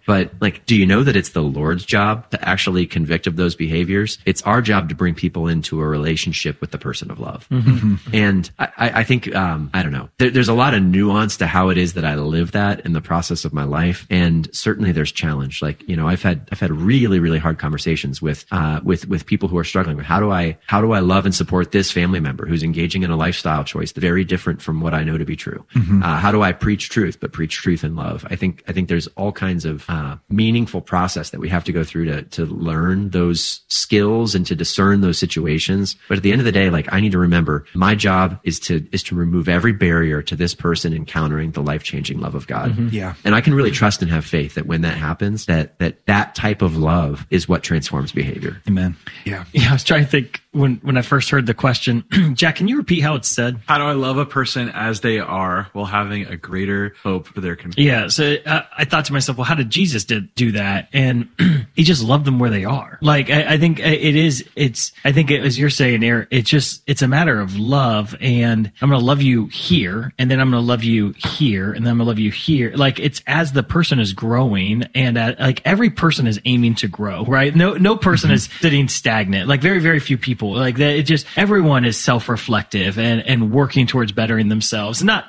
But like, do you know that it's the Lord's job to actually convict of those behaviors? It's our job to bring people into a relationship with the person of love. And I think, I don't know, there's a lot of nuance to how it is that I live that in the process of my life. And certainly there's challenge. Like, you know, I've had really, really hard conversations with people who are struggling with how do I love and support this family member who's engaging in a lifestyle choice that's very different from what I know to be true. How do I preach truth, but preach truth in love? I think there's all kinds of meaningful process that we have to go through to learn those skills and to discern those situations. But at the end of the day, like, I need to remember my job is to remove every barrier to this person encountering the life-changing love of God. Yeah. And I can really trust and have faith that when that happens, that type of love is what transforms behavior. Amen. Yeah. I was trying to think when I first heard the question. Jack, can you repeat how it's said? How do I love a person as they are while having a greater hope for their conversion? Yeah. So I thought to myself, well, how did Jesus do that? And he just loved them where they are. Like, I think I think as you're saying, Eric, it's a matter of love, and I'm going to love you here, and then I'm going to love you here, and then I'm going to love you here. Like, it's as the person is growing, and like every person is aiming to grow, right? No person is sitting stagnant. Like, very, very few people. Like that, everyone is self-reflective and working towards bettering themselves. Not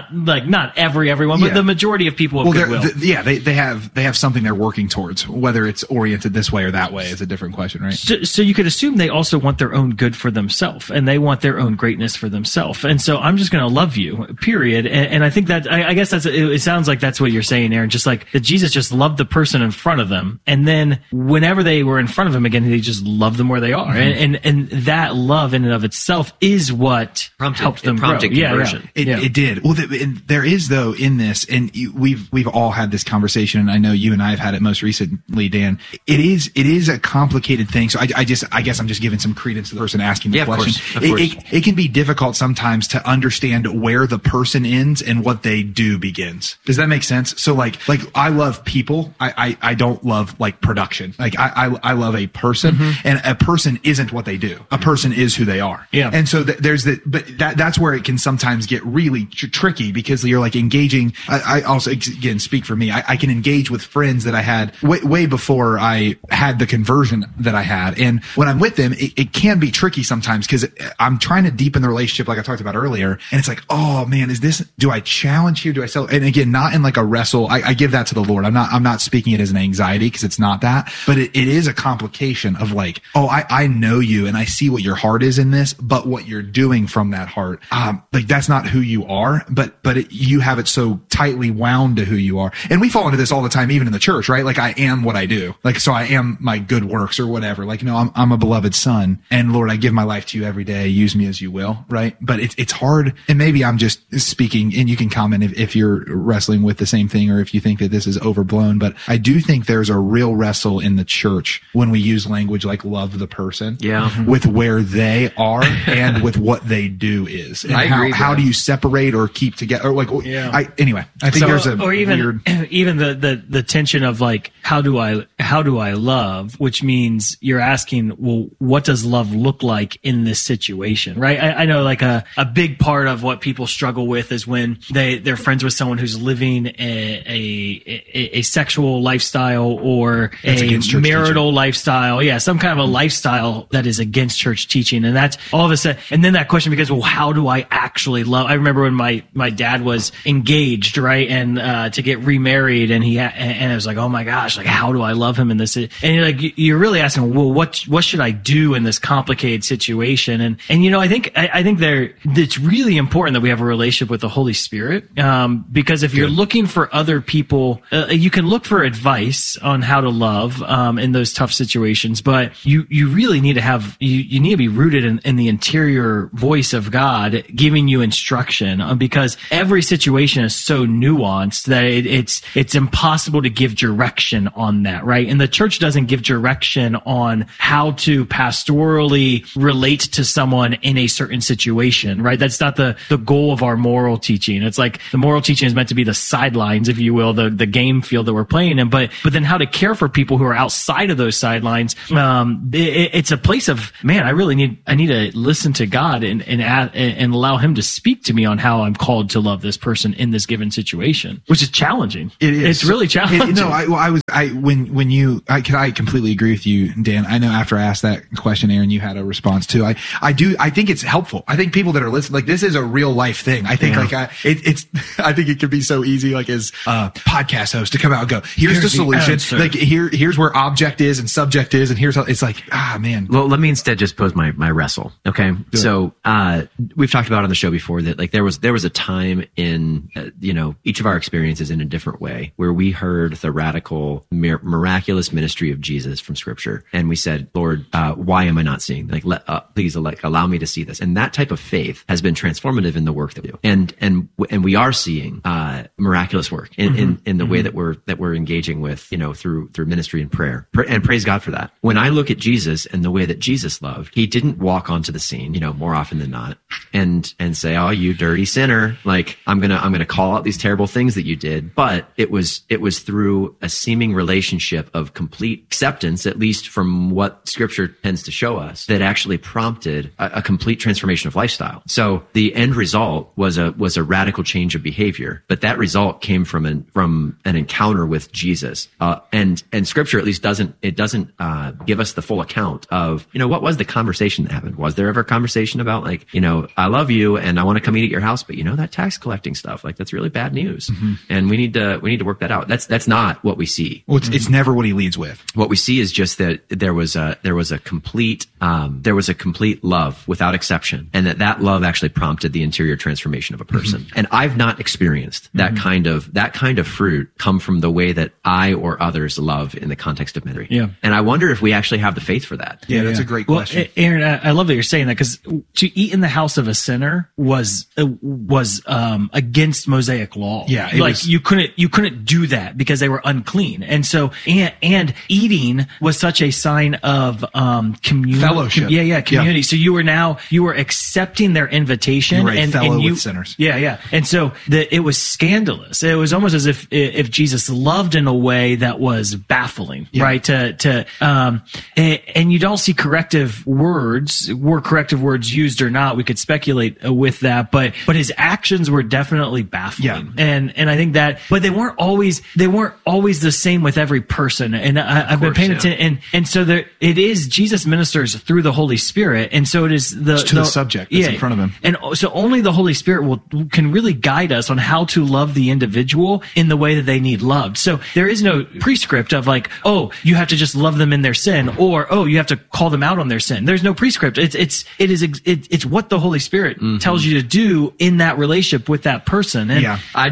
everyone, but the majority of people of goodwill. They have something they're working towards. Whether it's oriented this way or that way is a different question, right? So you could assume they also want their own good for themselves, and they want their own greatness for themselves. And so I'm just going to love you, period. And I think that I guess it sounds like that's what you're saying, Aaron. Just like that Jesus just loved the person in front of them, and then whenever they were in front of him again, he just loved them where they are. And that love in and of itself is what helped them grow. Conversion. It did. Well, there is though in this, and we've all had this conversation, and I know you and I have had it most recently, Dan. It is a complicated thing. So I guess I'm just giving some credence to the person asking the question. Of course. It can be difficult sometimes to understand where the person ends and what they do begins. Does that make sense? So like I love people. I don't love like production. Like I love a person, and a person isn't what they do. A person is who they are. Yeah. And so that's where it can sometimes get really tricky, because you're like engaging. I also, again, speak for me. I can engage with friends that I had way before I had the conversion that I had. And when I'm with them, it can be tricky sometimes, because I'm trying to deepen the relationship like I talked about earlier. And it's like, oh man, do I challenge here? Do I sell? And again, not in like a wrestle. I give that to the Lord. I'm not speaking it as an anxiety, because it's not that, but it is a complication of like, oh, I know you and I see what your heart is in this, but what you're doing from that heart, like that's not who you are, but you have it so tightly wound to who you are. And we fall into this all the time, even in the church, right? Like, I am what I do. Like, so I am my good works or whatever. Like, no, I'm a beloved son, and Lord, I give my life to you every day. Use me as you will, right? But it's hard. And maybe I'm just speaking, and you can comment if you're wrestling with the same thing, or if you think that this is overblown. But I do think there's a real wrestle in the church when we use language like love the person, with where they are and with what they do is. And I agree. How do you separate or keep together? Or like, anyway, I think there's a weird, even the tension of like, how do I love, which means you're asking, well, what does love look like in this situation, right? I know like a big part of what people struggle with is when they're friends with someone who's living a sexual lifestyle or a marital lifestyle. Yeah, some kind of a lifestyle that is against church teaching. And that's all of a sudden, and then that question becomes, well, how do I actually love? I remember when my dad was engaged, right? And to get remarried, and and I was like, oh my gosh, like, how do I love him in this? And you're really asking, well, what should I do in this complicated situation? And I think it's really important that we have a relationship with the Holy Spirit, because if you're looking for other people, you can look for advice on how to love in those tough situations, but you really need to have you need to be rooted in the interior voice of God giving you instruction, because every situation is so nuanced that it's impossible to give direction on that, right? And the church doesn't give direction on how to pastorally relate to someone in a certain situation, right? That's not the goal of our moral teaching. It's like the moral teaching is meant to be the sidelines, if you will, the game field that we're playing in, but then how to care for people who are outside of those sidelines. It's a place of, man, I need to listen to God and allow him to speak to me on how I'm called to love this person in this given situation, which is challenging. It is. It's really challenging. I I completely agree with you, Dan. I know after I asked that question, Aaron, you had a response too. I think it's helpful. I think people that are listening, like, this is a real life thing. I think I think it can be so easy, like, as a podcast host to come out and go, here's the solution. Like, here's where object is and subject is. And here's how it's like, man. Well, let me instead just pose my wrestle. Okay. So, we've talked about on the show before that, like, there was a time in, each of our experiences in a different way where we heard the radical, miraculous ministry of Jesus from Scripture. And we said, Lord, why am I not seeing? Like, please, allow me to see this. And that type of faith has been transformative in the work that we do. And we are seeing, miraculous work in the way that we're engaging with, through ministry and prayer. And praise God for that. When I look at Jesus and the way that Jesus loved, he didn't walk onto the scene, more often than not, and say, "Oh, you dirty sinner. Like, I'm going to call out these terrible things that you did." But it was through a seeming relationship of complete acceptance, at least from what Scripture tends to show us, that actually prompted a complete transformation of lifestyle. So the end result was a radical change of behavior, but that result came from an encounter with Jesus. And Scripture at least doesn't give us the full account of, what was the conversation that happened? Was there ever a conversation about, like, I love you and I want to come eat at your house, but that tax collecting stuff, like, that's really bad news. And we need to work that out. That's not what we see. Well, it's never what he leads with. What we see is just that there was a complete love without exception, and that love actually prompted the interior transformation of a person. And I've not experienced that kind of fruit come from the way that I or others love in the context of ministry. Yeah. And I wonder if we actually have the faith for that. Yeah, that's a great question. Well, Aaron, I love that you're saying that, because to eat in the house of a sinner was against Mosaic law. Yeah, you couldn't do that because they were unclean. And so, and eating was such a sign of community, fellowship. Community. So you were accepting their invitation, you were a fellow with sinners. Yeah. And so it was scandalous. It was almost as if Jesus loved in a way that was baffling, right? And you don't see corrective words. Were corrective words used or not? We could speculate with that, but his actions were definitely baffling. Yeah. And I think that, but they weren't always the same with every person. And I've been paying attention. And so it is, Jesus ministers through the Holy Spirit. And so it is the subject that's in front of him. And so only the Holy Spirit can really guide us on how to love the individual in the way that they need loved. So there is no prescript of, like, oh, you have to just love them in their sin, or, oh, you have to call them out on their sin. There's no prescript. It's what the Holy Spirit tells you to do in that relationship with that person. And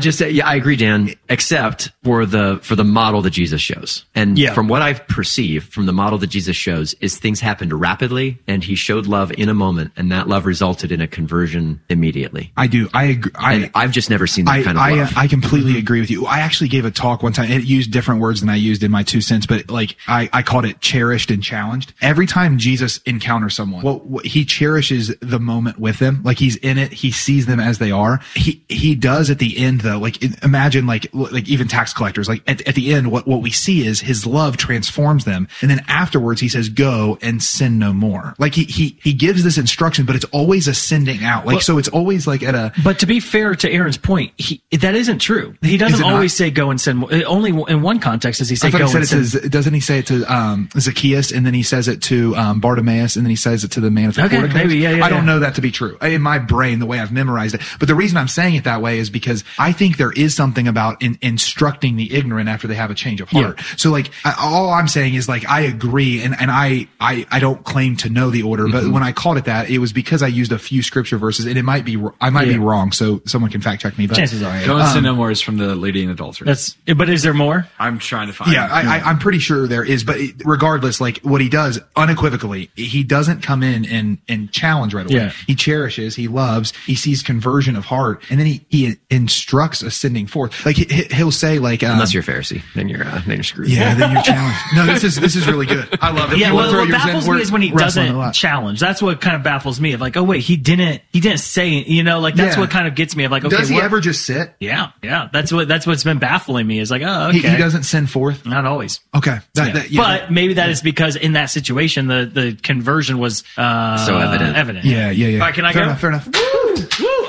I agree, Dan, except for the model that Jesus shows. And from what I've perceived from the model that Jesus shows is things happened rapidly, and he showed love in a moment, and that love resulted in a conversion immediately. I do. I agree. I've just never seen that kind of love. I completely agree with you. I actually gave a talk one time. It used different words than I used in my 2 cents, but, like, I called it cherished and challenged. Every time Jesus encounters someone, he cherishes the moment with them. Like, he's in it. He sees them as they are. He does at the end, though. Like, imagine like even tax collectors, like at the end, what we see is his love transforms them. And then afterwards he says, go and sin no more. Like, he gives this instruction, but it's always a sending out. Like, so it's always like but to be fair to Aaron's point, that isn't true. He doesn't always say go and sin more. Only in one context does he say go and sin. Doesn't he say it to Zacchaeus, and then he says it to Bartimaeus, and then he says it to the man at the portico? Maybe, I don't know that to be true in my brain, the way I've memorized it. But the reason I'm saying it that way is because I think there is something about instructing the ignorant after they have a change of heart. Yeah. So, like, all I'm saying is, like, I agree, and I don't claim to know the order, but when I called it that, it was because I used a few scripture verses, and I might be wrong, so someone can fact check me. But chances are, Go and sin no more is from the lady in adultery. But is there more? I'm trying to find. Yeah, I'm pretty sure there is, but regardless, like, what he does unequivocally, he doesn't come in and challenge right away. Yeah. He cherishes, he loves, he sees conversion of heart, and then he instructs ascending forth. Like, he'll say, like, unless you're a Pharisee, then you're screwed. Yeah, then you're challenged. No, this is really good. I love it. Yeah, what baffles me is when he doesn't challenge. That's what kind of baffles me. Of, like, oh wait, he didn't say, like, that's what kind of gets me. Of, like, okay, does he ever just sit? Yeah. That's what's been baffling me, is like, oh, okay. He doesn't send forth? Not always. Okay. But maybe that is because in that situation, the conversion was so evident. Evident. Yeah. All right, can I go? Fair enough. Woo!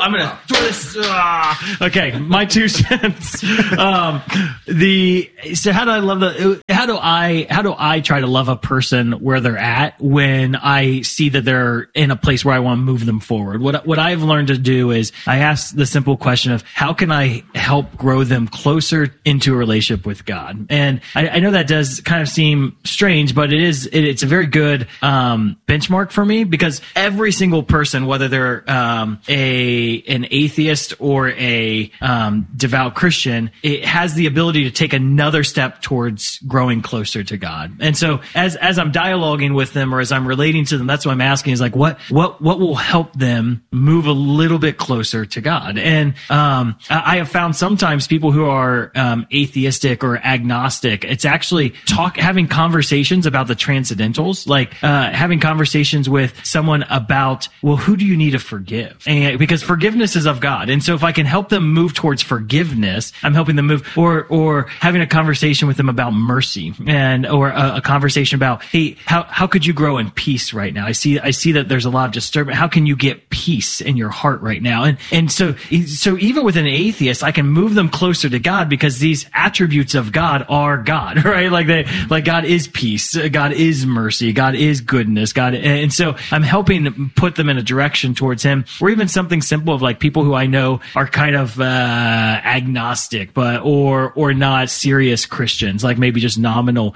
I'm going to throw this. Okay, my 2 cents. So how do I love how do I try to love a person where they're at when I see that they're in a place where I want to move them forward? What I've learned to do is I ask the simple question of how can I help grow them closer into a relationship with God? And I know that does kind of seem strange, but it's a very good benchmark for me, because every single person, whether they're an atheist or a devout Christian, it has the ability to take another step towards growing closer to God. And so as I'm dialoguing with them or as I'm relating to them, that's what I'm asking is like, what will help them move a little bit closer to God? And I have found sometimes people who are atheistic or agnostic, it's actually having conversations about the transcendentals, like having conversations with someone about, well, who do you need to forgive? And because forgiveness is of God. And so if I can help them move towards forgiveness, I'm helping them move, or having a conversation with them about mercy, or a conversation about, hey, how could you grow in peace right now? I see that there's a lot of disturbance. How can you get peace in your heart right now? And so even with an atheist, I can move them closer to God, because these attributes of God are God, right? Like God is peace, God is mercy, God is goodness, and so I'm helping put them in a direction towards Him, or even something simple of like people who I know are kind of agnostic, or not serious Christians, like maybe just nominal.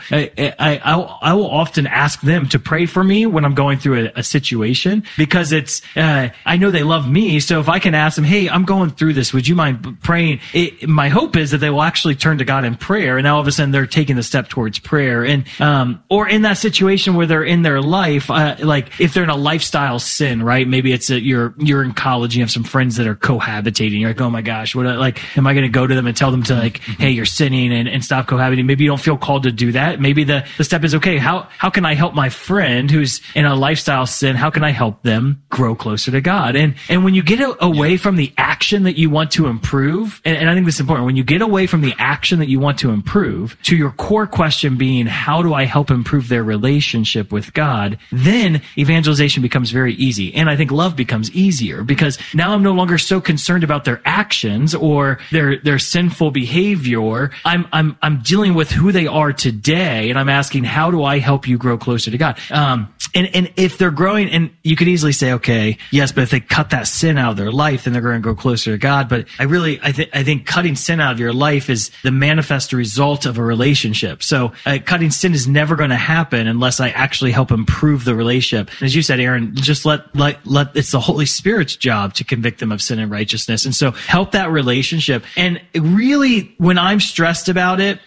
I will often ask them to pray for me when I'm going through a situation, because it's I know they love me, so if I can ask them, hey, I'm going through this, would you mind praying? My hope is that they will actually turn to God in prayer, and now all of a sudden they're taking the step towards prayer. And or in that situation where they're in their life, like if they're in a lifestyle sin, right? Maybe it's you're in college, you have some friends that are cohabitating. You're like, oh my gosh, am I going to go to them and tell them to like, hey, you're sinning and stop cohabitating? Maybe you don't feel called to do that. Maybe the step is, okay, how can I help my friend who's in a lifestyle sin? How can I help them grow closer to God? And when you get away from the action that you want to improve, and I think this is important, when you get away from the action that you want to improve to your core question being, how do I help improve their relationship with God? Then evangelization becomes very easy. And I think love becomes easier, because now I'm no longer so concerned about their actions or their sinful behavior. I'm dealing with who they are today, and I'm asking, how do I help you grow closer to God? And if they're growing, and you could easily say, okay, yes, but if they cut that sin out of their life, then they're going to grow closer to God. But I think cutting sin out of your life is the manifest result of a relationship. So cutting sin is never going to happen unless I actually help improve the relationship. And as you said, Aaron, just let it's the Holy Spirit's job to convict them of sin and righteousness. And so help that relationship. And really, when I'm stressed about it,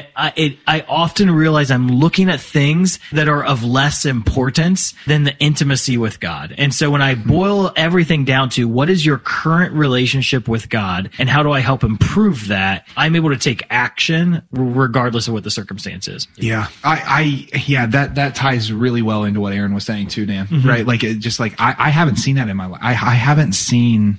I often realize I'm looking at things that are of less importance than the intimacy with God. And so when I boil everything down to what is your current relationship with God and how do I help improve that, I'm able to take action regardless of what the circumstance is. Yeah. That ties really well into what Aaron was saying too, Dan, right? Like, I haven't seen that in my life. I haven't seen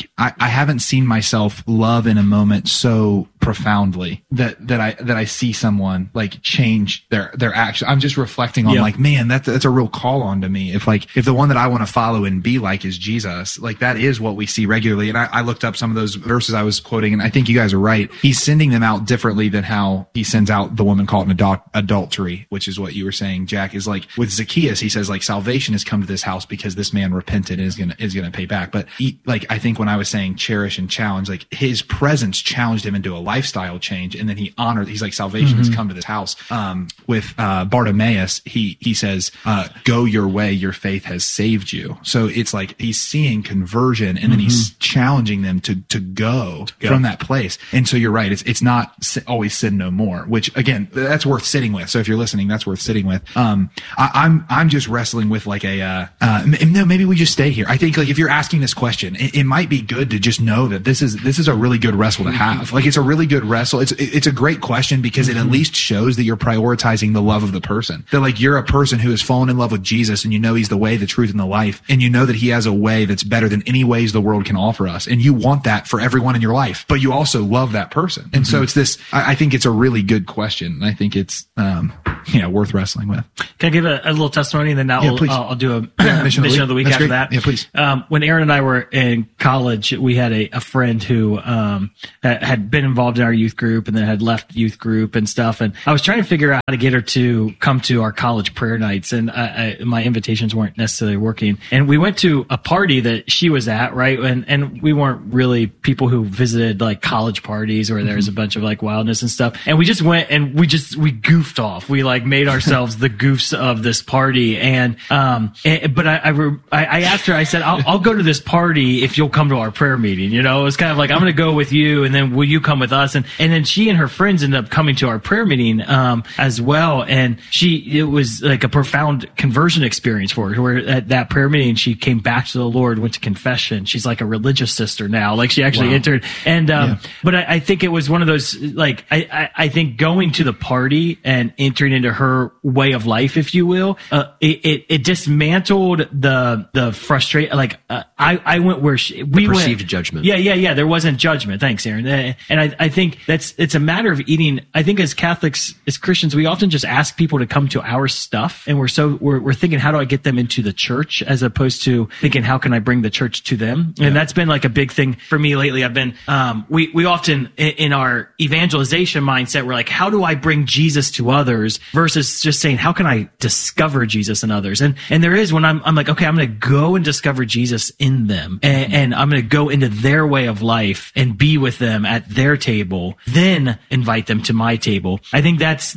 myself love in a moment so profoundly that I see someone like change their action. I'm just reflecting on like, man, that's a real call on to me. If the one that I want to follow and be like is Jesus, like that is what we see regularly. And I looked up some of those verses I was quoting, and I think you guys are right. He's sending them out differently than how he sends out the woman caught in adultery, which is what you were saying, Jack, is like with Zacchaeus, he says like salvation has come to this house because this man repented and is gonna pay back. But I think when I was saying cherish and challenge, like his presence challenged him into a lifestyle change, and then he's like salvation has come to this house. With Bartimaeus, he says, go your way, your faith has saved you. So it's like he's seeing conversion, and then he's challenging them to go from that place. And so you're right, it's not always sin no more, which again, that's worth sitting with. So if you're listening, that's worth sitting with. I'm just wrestling with like no, maybe we just stay here. I think like if you're asking this question, it might be good to just know that this is a really good wrestle to have. Like it's a really good wrestle. It's a great question because it at least shows that you're prioritizing the love of the person. That like you're a person who has fallen in love with Jesus, and you know he's the way, the truth, and the life, and you know that he has a way that's better than any ways the world can offer us, and you want that for everyone in your life, but you also love that person. And so it's this. I think it's a really good question. I think it's worth wrestling with. Can I give a little testimony, and then now please. I'll do a mission of the week That's after great. that? Yeah, please. When Aaron and I were in college, we had a friend who had been involved in our youth group and then had left youth group and stuff. And I was trying to figure out how to get her to come to our college prayer nights, and my invitations weren't necessarily working. And we went to a party that she was at, right? And we weren't really people who visited like college parties where there's a bunch of like wildness and stuff. And we just went and we goofed off. We like made ourselves the goofs of this party. But I asked her, I said, I'll go to this party if you'll come to our prayer meeting. It was kind of like, I'm going to go with you, and then will you come with us? And then she and her friends ended up coming to our prayer meeting as well. And it was like a profound conversion experience for her, where at that prayer meeting, she came back to the Lord, went to confession. She's like a religious sister now. Like she actually entered. And, but I think it was one of those, like, I think going to the party and entering into her way of life, if you will, it dismantled the frustration. Like, I went where we perceived judgment. Yeah. There wasn't judgment. Thanks, Aaron. And I think it's a matter of eating. I think as Catholics, as Christians, we often just ask people to come to our stuff, and we're thinking, how do I get them into the church, as opposed to thinking, how can I bring the church to them? And that's been like a big thing for me lately. I've been, we often in our evangelization mindset, we're like, how do I bring Jesus to others, versus just saying, how can I discover Jesus in others? And there is when I'm like, okay, I'm going to go and discover Jesus in them, and I'm going to go into their way of life and be with them at their table, then invite them to my table. I think that's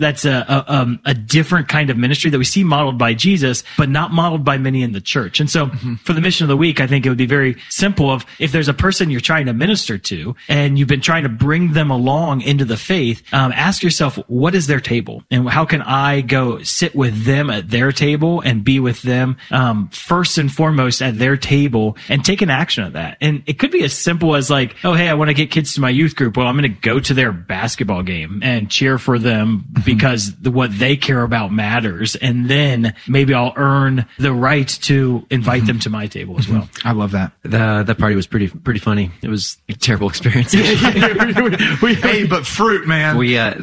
a different kind of ministry that we see modeled by Jesus, but not modeled by many in the church. And so for the mission of the week, I think it would be very simple of, if there's a person you're trying to minister to and you've been trying to bring them along into the faith, ask yourself, what is their table? And how can I go sit with them at their table and be with them first and foremost at their table, and take an action of that? And it could be as simple as like, oh, hey, I want to get kids to my youth group. Well, I'm going to go to their basketball game and cheer for them because what they care about matters. And then maybe I'll earn the right to invite them to my table as well. I love that. That party was pretty funny. It was a terrible experience. Hey, but fruit, man.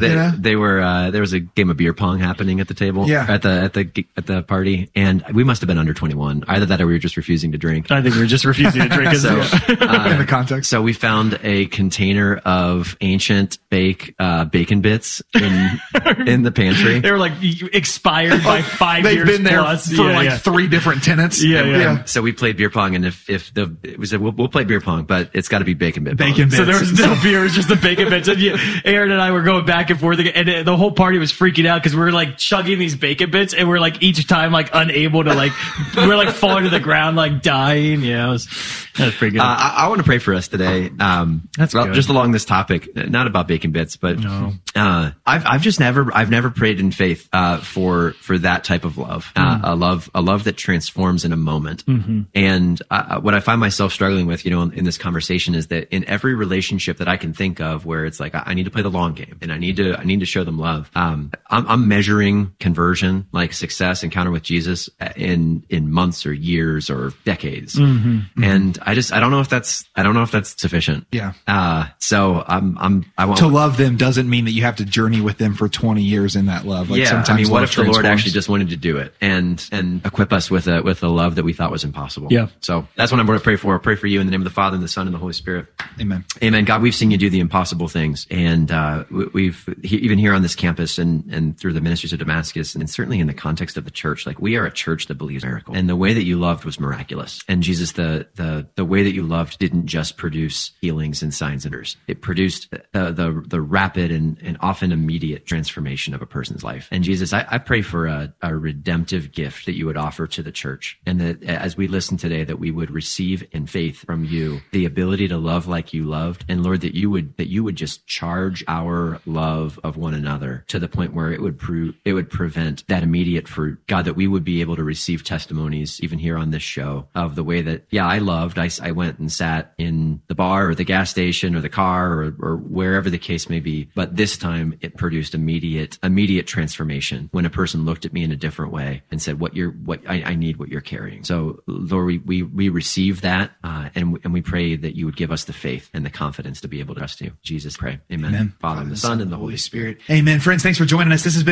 There was a game of beer pong happening at the table. Yeah. At the party, and we must have been under 21. Either that or we were just refusing to drink. I think we were just refusing to drink. In the context. So we found a container of ancient bacon bits in the pantry. They were like expired by 5 years. They've been there plus. for three different tenants. Yeah. So we played beer pong, and we'll play beer pong, but it's got to be bacon bit. Bacon bits. So there was no beer, it was just the bacon bits. And Aaron and I were going back and forth, and the whole party was freaking out because we were like chugging these bacon bits, and we're like each time like unable to we're like falling to the ground, like dying. Yeah, that was pretty good. I want to pray for us today. That's good. Just along this topic, not about bacon bits, but I've never prayed in faith for that type of love, a love that transforms in a moment. And what I find myself struggling with, in this conversation, is that in every relationship that I can think of where it's like I need to play the long game and I need to show them love, I'm measuring conversion, like success, encounter with Jesus, in months or years or decades. And I don't know if that's sufficient. Yeah. So I want to love them doesn't mean that you have to journey with them for 20 years in that love. Sometimes what if the Lord actually just wanted to do it and equip us with a love that we thought was impossible? Yeah. So that's what I'm going to pray for. I'll pray for you in the name of the Father and the Son and the Holy Spirit. Amen. Amen. God, we've seen you do the impossible things, and we've even here on this campus and through the ministries of Damascus, and certainly in the context of the church, like we are a church that believes miracle, and the way that you loved was miraculous. And Jesus, the way that you loved didn't just produce healings and signs and wonders; it produced the rapid and often immediate transformation of a person's life. And Jesus, I pray for a redemptive gift that you would offer to the church, and that as we listen today, that we would receive in faith from you the ability to love like you loved, and Lord, that you would just charge our love of one another to the point where it would prevent that immediate fruit. God, that we would be able to receive testimonies even here on this show of the way that, I loved. I went and sat in the bar or the gas station or the car or wherever the case may be, but this time it produced immediate transformation when a person looked at me in a different way and said, I need what you're carrying. So Lord, we receive that, and we pray that you would give us the faith and the confidence to be able to trust you. Jesus, pray. Amen. Amen. Father, and the Son, and the Holy Spirit. Amen. Friends, thanks for joining us. This has been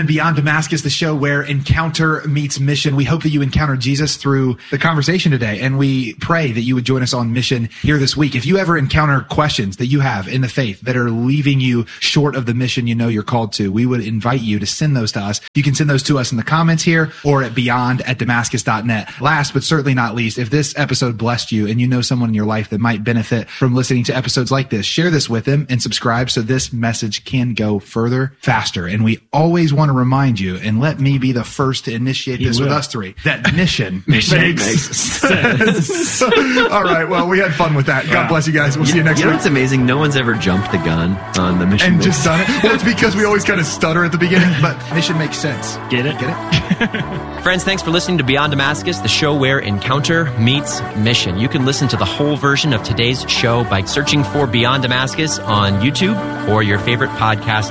Beyond Damascus, the show where encounter meets mission. We hope that you encounter Jesus through the conversation today, and we pray that you would join us on mission here this week. If you ever encounter questions that you have in the faith that are leaving you short of the mission you know you're called to, we would invite you to send those to us. You can send those to us in the comments here or at beyond@damascus.net. Last but certainly not least, if this episode blessed you and you know someone in your life that might benefit from listening to episodes like this, share this with them and subscribe so this message can go further, faster. And we always want to remind you, and let me be the first to initiate this with us three, that mission makes sense. All right. Well, we had fun with that. God bless you guys. We'll see you next You know week. what's amazing? No one's ever jumped the gun on the mission. And just done it. Well, it's because we always kind of stutter at the beginning, but mission makes sense. Get it? Get it? Friends, thanks for listening to Beyond Damascus, the show where encounter meets mission. You can listen to the whole version of today's show by searching for Beyond Damascus on YouTube or your favorite podcast